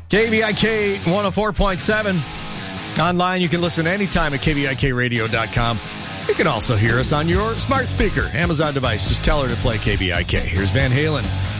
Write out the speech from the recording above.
KVIK 104.7. Online, you can listen anytime at KVIKradio.com. You can also hear us on your smart speaker, Amazon device. Just tell her to play KVIK. Here's Van Halen.